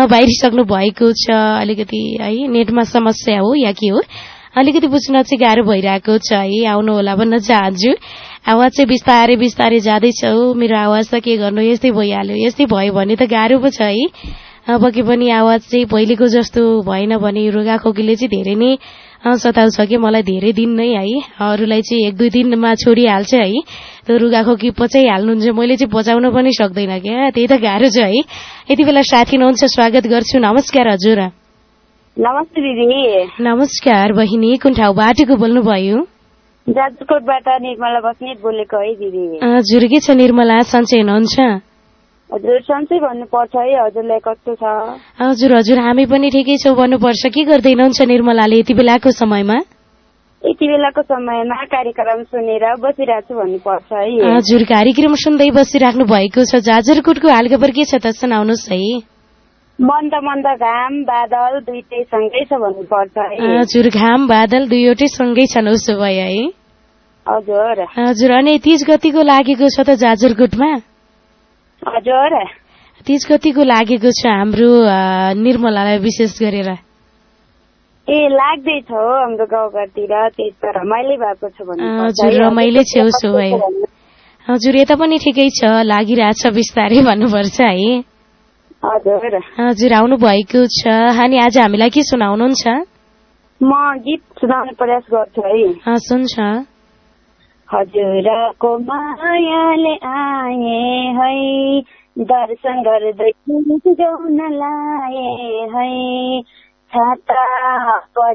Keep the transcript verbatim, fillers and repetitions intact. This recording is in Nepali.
बाहिरिसक्नु भएको छ अलिकति है नेटमा समस्या हो या के हो अलिकति बुझ्न चाहिँ गाह्रो भइरहेको छ है आउनु होला भन्न चाहन्छु आवाज चाहिँ बिस्तारै बिस्तारै जाँदैछौ मेरो आवाज त के गर्नु यस्तै भइहाल्यो यस्तै भयो भने त गाह्रो पो छ है पक्कै पनि आवाज चाहिँ पहिलेको जस्तो भएन भने रुगाखोकीले चाहिँ धेरै नै सताउँछ कि मलाई धेरै दिन नै है अरूलाई चाहिँ एक दुई दिनमा छोडिहाल्छ है त्यो रुगाखोकी पचाइहाल्नुहुन्छ मैले चाहिँ पचाउन पनि सक्दैन क्या त्यही त गाह्रो छ है यति बेला साथी हुनुहुन्छ स्वागत गर्छु नमस्कार हजुर नमस्ते दिदी नमस्कार बहिनी कुन ठाउँबाटको बोल्नुभयो जाजरकोटबाट निर्मला बस्नेत बोलेको है दिदी हजुर के छ निर्मला सन्चै हुनुहुन्छ हजुर सन्चै भन्नुपर्छ है हजुरलाई कस्तो छ हजुर हजुर हामी पनि ठिकै छौँ भन्नुपर्छ के गर्दै हुनुहुन्छ निर्मलाले यति बेलाको समयमा यति बेलाको समयमा कार्यक्रम सुनेर बसिरहेको छु भन्नुपर्छ है हजुर कार्यक्रम सुन्दै बसिराख्नु भएको छ जाजरकोटको हालखबर के छ त सुनाउनुहोस् है मन्द मन्द घाम बादल दुईटै सँगै छ भन्नुपर्छ है हजुर घाम बादल दुईवटै सँगै छन् उसो भयो है हजुर हजुर अनि तीज गतिको लागेको छ त जाजरकोटमा हजुर तीज गतिको लागेको छ हाम्रो निर्मलालाई विशेष गरेर ए लाग्दैछ हो हाम्रो गाउँघरतिर त्यही त रमाइलो भएको छ भन्नुपर्छ हजुर रमाइलो छ उसो भयो हजुर यता पनि ठिकै छ लागिरहेछ बिस्तारै भन्नुपर्छ है हजुर हजुर आउनु भएको छ अनि आज हामीलाई के सुनाउनुहुन्छ म गीत सुनाउने प्रयास गर्छु है सुन्छ हजुरको मायाले आए है दर्शन गर्दै गाउन लाए है छाता